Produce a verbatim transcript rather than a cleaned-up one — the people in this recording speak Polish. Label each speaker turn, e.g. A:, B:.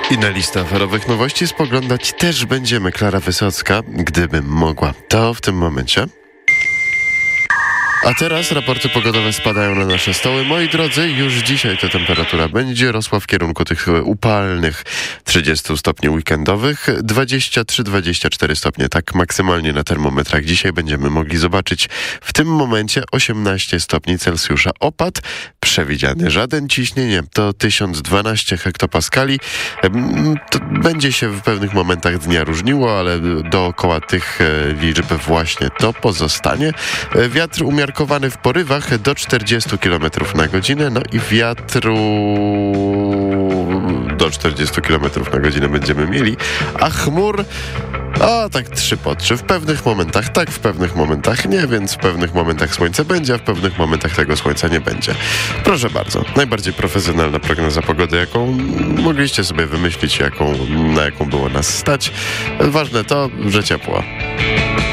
A: I na listę aferowych nowości spoglądać też będziemy. Klara Wysocka, gdybym mogła. To w tym momencie. A teraz raporty pogodowe spadają na nasze stoły. Moi drodzy, już dzisiaj ta temperatura będzie rosła w kierunku tych upalnych trzydziestu stopni weekendowych. dwadzieścia trzy dwadzieścia cztery stopnie, tak maksymalnie na termometrach. Dzisiaj będziemy mogli zobaczyć w tym momencie osiemnaście stopni Celsjusza. Opad przewidziany. Żaden ciśnienie. To tysiąc dwanaście hektopaskali. To będzie się w pewnych momentach dnia różniło, ale dookoła tych liczb właśnie to pozostanie. Wiatr umiarkowany w porywach do czterdziestu kilometrów na godzinę, no i wiatru do czterdziestu kilometrów na godzinę będziemy mieli, a chmur a tak trzy po trzy. W pewnych momentach tak, w pewnych momentach nie, więc w pewnych momentach słońce będzie, a w pewnych momentach tego słońca nie będzie. Proszę bardzo, najbardziej profesjonalna prognoza pogody, jaką mogliście sobie wymyślić, jaką, na jaką było nas stać. Ważne to, że ciepło.